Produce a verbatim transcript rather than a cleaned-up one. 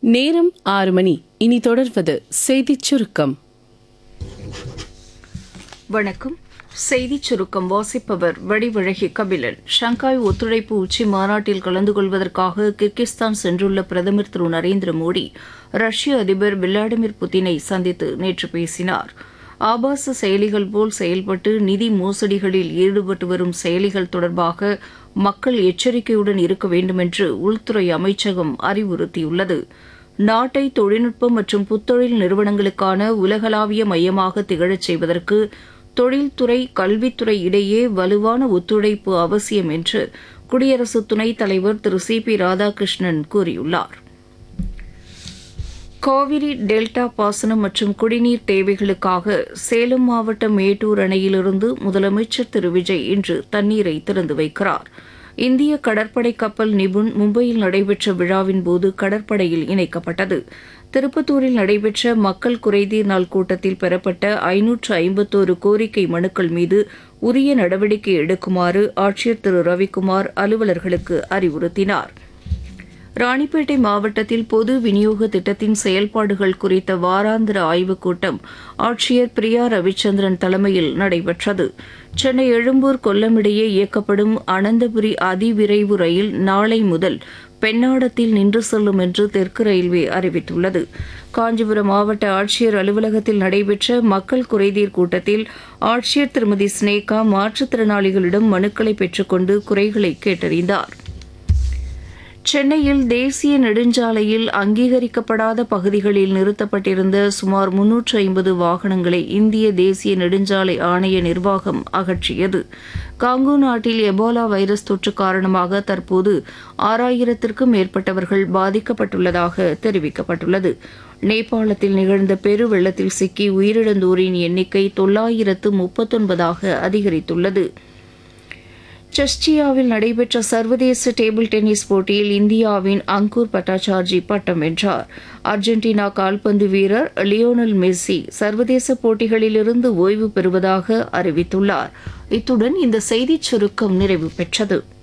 நேரம் ஆறு மணி. இனி தொடர்வது செய்திச் சுருக்கம். வணக்கம். செய்திச் சுருக்கம் வாசிப்பவர் வடிவழகி கபிலன். ஷங்காய் ஒத்துழைப்பு உச்சி மாநாட்டில் கலந்து கொள்வதற்காக கிர்கிஸ்தான் சென்றுள்ள பிரதமர் திரு நரேந்திர மோடி ரஷ்ய அதிபர் விளாடிமிர் புதினை சந்தித்து நேற்று பேசினார். ஆபாச செயலிகள் போல் செயல்பட்டு நிதி மோசடிகளில் ஈடுபட்டு வரும் செயலிகள் தொடர்பாக மக்கள் எச்சரிக்கையுடன் இருக்க வேண்டுமென்று உள்துறை அமைச்சகம் அறிவுறுத்தியுள்ளது. நாட்டை தொழில்நுட்பம் மற்றும் புத்தொழில் நிறுவனங்களுக்கான உலகளாவிய மையமாக திகழச் செய்வதற்கு தொழில்துறை கல்வித்துறை இடையே வலுவான ஒத்துழைப்பு அவசியம் என்று குடியரசு துணைத் தலைவர் திரு சி பி ராதாகிருஷ்ணன் கூறியுள்ளார். காவிரி டெல்டா பாசனம் மற்றும் குடிநீர் தேவைகளுக்காக சேலம் மாவட்டம் மேட்டூர் அணையிலிருந்து முதலமைச்சர் திரு விஜய் இன்று தண்ணீரை திறந்து வைக்கிறார். இந்திய கடற்படை கப்பல் நிபுண் மும்பையில் நடைபெற்ற விழாவின் போது கடற்படையில் இணைக்கப்பட்டது. திருப்பத்தூரில் நடைபெற்ற மக்கள் குறைதீர் நாள் கூட்டத்தில் பெறப்பட்ட ஐநூற்று ஐம்பத்தோரு கோரிக்கை மனுக்கள் மீது உரிய நடவடிக்கை எடுக்குமாறு ஆட்சியர் திரு ரவிக்குமார் அலுவலர்களுக்கு அறிவுறுத்தினார். ராணிப்பேட்டை மாவட்டத்தில் பொது விநியோக திட்டத்தின் செயல்பாடுகள் குறித்த வாராந்திர ஆய்வுக் கூட்டம் ஆட்சியர் பிரியா ரவிச்சந்திரன் தலைமையில் நடைபெற்றது. சென்னை எழும்பூர் கொல்லம் இடையே இயக்கப்படும் அனந்தபுரி அதிவிரைவு ரயில் நாளை முதல் பெண்ணாடத்தில் நின்று செல்லும் என்று தெற்கு ரயில்வே அறிவித்துள்ளது. காஞ்சிபுரம் மாவட்ட ஆட்சியர் அலுவலகத்தில் நடைபெற்ற மக்கள் குறைதீர் கூட்டத்தில் ஆட்சியர் திருமதி ஸ்னேகா மாற்றுத்திறனாளிகளிடம் மனுக்களை பெற்றுக்கொண்டு குறைகளை கேட்டறிந்தார். சென்னையில் தேசிய நெடுஞ்சாலையில் அங்கீகரிக்கப்படாத பகுதிகளில் நிறுத்தப்பட்டிருந்த சுமார் முன்னூற்று ஐம்பது வாகனங்களை இந்திய தேசிய நெடுஞ்சாலை ஆணைய நிர்வாகம் அகற்றியது. காங்கோ நாட்டில் எபோலா வைரஸ் தொற்று காரணமாக தற்போது ஆறாயிரத்திற்கும் மேற்பட்டவர்கள் பாதிக்கப்பட்டுள்ளதாக தெரிவிக்கப்பட்டுள்ளது. நேபாளத்தில் நிகழ்ந்த பெரு வெள்ளத்தில் சிக்கி உயிரிழந்தோரின் எண்ணிக்கை தொள்ளாயிரத்து முப்பத்தொன்பதாக அதிகரித்துள்ளது. செஸ்டியாவில் நடைபெற்ற சர்வதேச டேபிள் டென்னிஸ் போட்டியில் இந்தியாவின் அங்கூர் பட்டாச்சார்ஜி பட்டம் வென்றார். அர்ஜென்டினா கால்பந்து வீரர் லியோனல் மெஸ்ஸி சர்வதேச போட்டிகளிலிருந்து ஓய்வு பெறுவதாக அறிவித்துள்ளார். இத்துடன் இந்த செய்திச் சுருக்கம் நிறைவு பெற்றது.